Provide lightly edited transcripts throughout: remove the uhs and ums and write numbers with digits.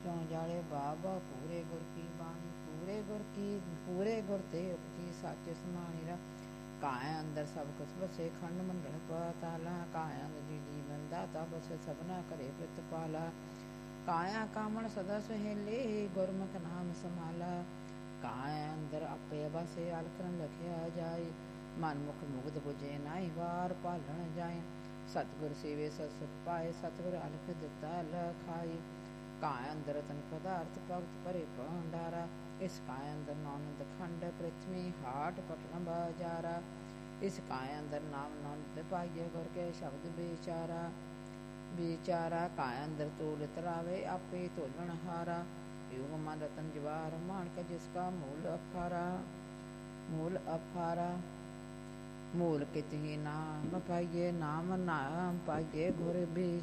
क्यों जाले बाबा पूरे गुर की बाणी पूरे गुर ते उपजी साचे समाणी रा काया अंदर सब कुछ बसे खंड मंडल पाताला काया अंग जी जीवन दाता बसे सबना करे प्रतिपाला काया कामण सदा सुहेले गुरमुख नाम समाला काया अंदर आपे बसे अलकरन लखिया जाए मनमुख मुग्ध बुझे नाई वार पालन जाए सतगुर सेवे सत सुख पाए सतगुर अलख दिता लखाई काया अंदर तन पदार्थ भगत भरे भंडारा इस काया अंदर नौनंद खंड पृथ्वी हाट पटन बाजारा इस काया अंदर नाम नौनंद पाइये गुर के शब्द बेचारा काया अंदर तोल तरावे आपे तोलन हारा योग मन रतन जवार मानक जिसका मूल अफारा मूल कितही नाम पाइये नाम पाइये गुर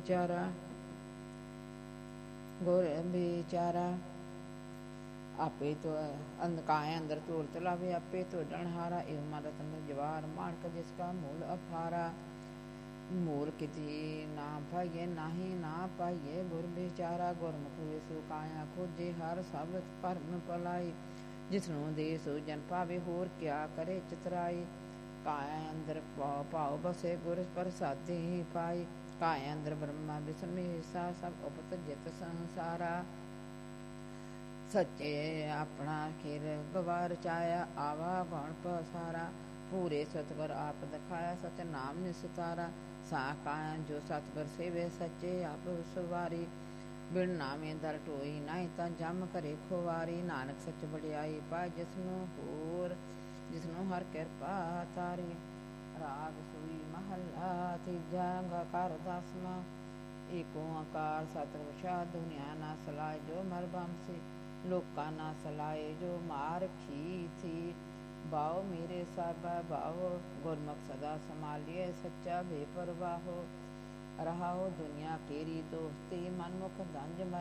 बेचारा आपे तो काया अंदर तोल तलावे आपे तो डनहारा एवं मरत जवार मानक जिसका मूल अफारा मूल किति नाम पाइये नाही ना पाइये गुर बेचारा गुरमुख वेसु काया खोजे हर सब भरम पलाई जिसनों दे सो जन पावे होर क्या करे चितराई काया अंदर भाव बसे गुर प्रसादे पाई काया अंदर ब्रह्मा विष्णु महेशा सब उपत जित संसारा सच्चे अपना खिर गवार चाया आवा गौण पसारा पूरे सतगुर आप दिखाया सच नाम निस्तारा सा काया जो सतगुर सेवे सच्चे आप सवारी बिन नामे दर टोई नाई ता जम करे खुवारी नानक सच बड़ियाई पाए जिसनों हर कृपा तारी राग सुई महला तीजा घर दसवां एक ओंकार सतगुर शाह दुनिया ना सलाए जो मर बमसी लोका ना सलाए जो मार खी थी बाओ मेरे साबा बाओ गुरमुख सदा संभालिए सच्चा बेपरवाहो रहाओ दुनिया केरी दोस्ती मनमुख दंज